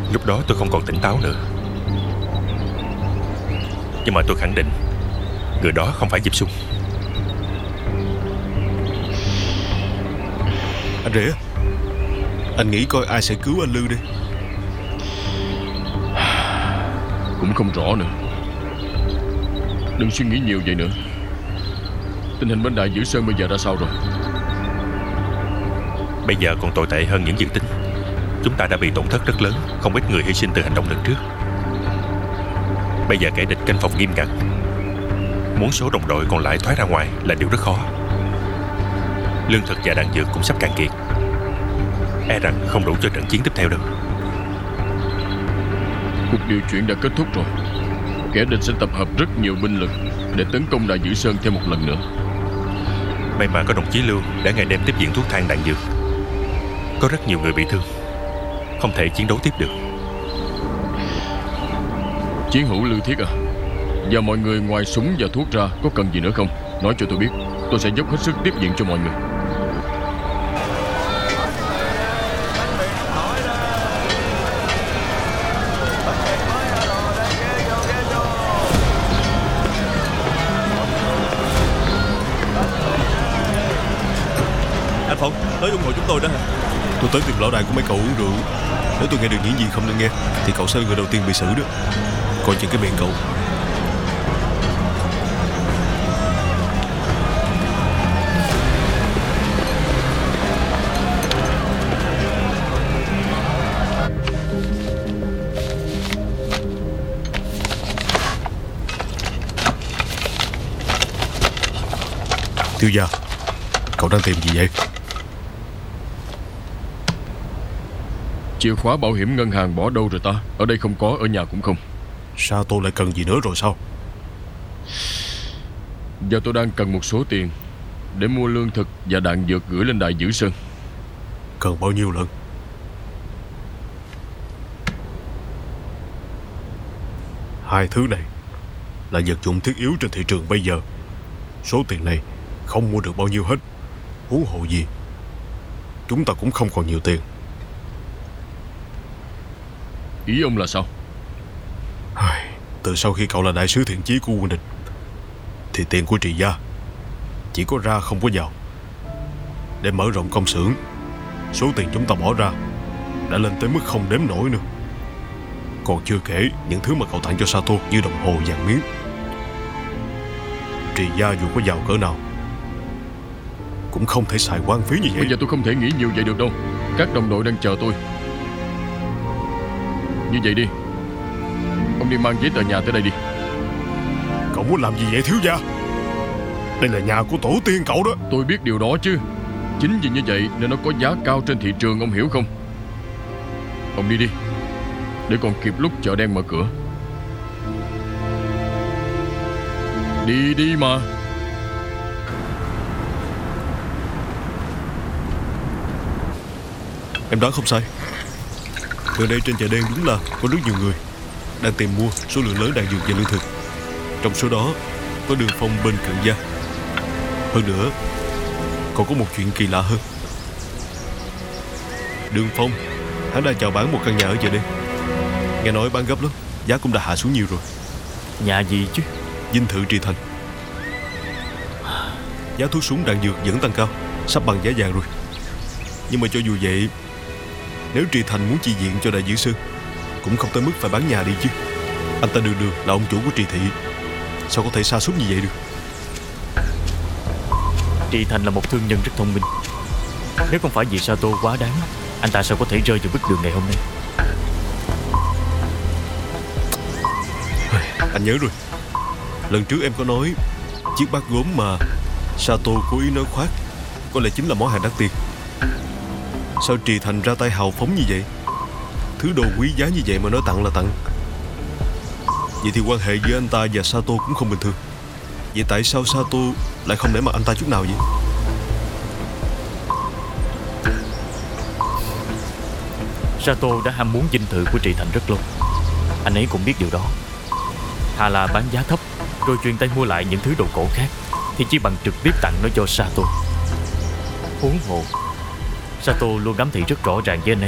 Lúc đó tôi không còn tỉnh táo nữa. Nhưng mà tôi khẳng định người đó không phải Diệp Xung. Anh Rể, anh nghĩ coi ai sẽ cứu anh Lư đi. Cũng không rõ nữa. Đừng suy nghĩ nhiều vậy nữa. Tình hình bên Đại Dữ Sơn bây giờ ra sao rồi? Bây giờ còn tồi tệ hơn những dự tính. Chúng ta đã bị tổn thất rất lớn, không ít người hy sinh từ hành động lần trước. Bây giờ kẻ địch canh phòng nghiêm ngặt, muốn số đồng đội còn lại thoát ra ngoài là điều rất khó. Lương thực và đạn dược cũng sắp cạn kiệt, e rằng không đủ cho trận chiến tiếp theo đâu. Cuộc điều chuyển đã kết thúc rồi. Kẻ địch sẽ tập hợp rất nhiều binh lực để tấn công Đại Dữ Sơn thêm một lần nữa. May mà có đồng chí Lưu đã ngày đêm tiếp viện thuốc thang đạn dược. Có rất nhiều người bị thương, không thể chiến đấu tiếp được. Chiến hữu Lưu Thiết à, và mọi người ngoài súng và thuốc ra có cần gì nữa không? Nói cho tôi biết, tôi sẽ dốc hết sức tiếp viện cho mọi người. Anh Phong tới ủng hộ chúng tôi đó hả? Tôi tới tìm lão đại của mấy cậu uống rượu. Nếu tôi nghe được những gì không nên nghe thì cậu sẽ là người đầu tiên bị xử đó. Coi chừng cái miệng cậu. Thiếu gia, cậu đang tìm gì vậy? Chìa khóa bảo hiểm ngân hàng bỏ đâu rồi ta? Ở đây không có, ở nhà cũng không. Sato lại cần gì nữa rồi sao? Giờ tôi đang cần một số tiền để mua lương thực và đạn dược gửi lên Đại Dữ Sơn. Cần bao nhiêu lần? Hai thứ này là vật dụng thiết yếu trên thị trường bây giờ. Số tiền này không mua được bao nhiêu hết. Huống hồ gì chúng ta cũng không còn nhiều tiền. Ý ông là sao? Từ sau khi cậu là đại sứ thiện chí của quân địch thì tiền của Trì gia chỉ có ra không có vào. Để mở rộng công xưởng, số tiền chúng ta bỏ ra đã lên tới mức không đếm nổi nữa. Còn chưa kể những thứ mà cậu tặng cho Sato như đồng hồ vàng miếng. Trì gia dù có giàu cỡ nào cũng không thể xài hoang phí như vậy. Bây giờ tôi không thể nghĩ nhiều vậy được đâu. Các đồng đội đang chờ tôi. Như vậy đi, ông đi mang giấy tờ nhà tới đây đi. Cậu muốn làm gì vậy thiếu gia? Đây là nhà của tổ tiên cậu đó. Tôi biết điều đó chứ. Chính vì như vậy nên nó có giá cao trên thị trường, ông hiểu không? Ông đi đi, để còn kịp lúc chợ đen mở cửa. Đi đi mà. Em đoán không sai. Gần đây trên chợ đen đúng là có rất nhiều người đang tìm mua số lượng lớn đạn dược và lương thực. Trong số đó có Đường Phong bên Cận Gia. Hơn nữa còn có một chuyện kỳ lạ hơn. Đường Phong, hắn đang chào bán một căn nhà ở chợ đen. Nghe nói bán gấp lắm, giá cũng đã hạ xuống nhiều rồi. Nhà gì chứ? Dinh thự Trì Thành. Giá thuốc súng đạn dược vẫn tăng cao, sắp bằng giá vàng rồi. Nhưng mà cho dù vậy, nếu Trì Thành muốn chi viện cho Đại Dữ Sơn cũng không tới mức phải bán nhà đi chứ. Anh ta Đường là ông chủ của Trì Thị, sao có thể sa sút như vậy được? Trì Thành là một thương nhân rất thông minh. Nếu không phải vì Sato quá đáng, anh ta sao có thể rơi vào bước đường ngày hôm nay. Anh nhớ rồi, lần trước em có nói chiếc bát gốm mà Sato cố ý nói khoác có lẽ chính là món hàng đắt tiền. Sao Trì Thành ra tay hào phóng như vậy? Thứ đồ quý giá như vậy mà nói tặng là tặng. Vậy thì quan hệ giữa anh ta và Sato cũng không bình thường. Vậy tại sao Sato lại không để mặt anh ta chút nào vậy? Sato đã ham muốn dinh thự của Trì Thành rất lâu. Anh ấy cũng biết điều đó. Thà là bán giá thấp rồi truyền tay mua lại những thứ đồ cổ khác thì chỉ bằng trực tiếp tặng nó cho Sato. Huống hồ Sato luôn ám thị rất rõ ràng với anh ấy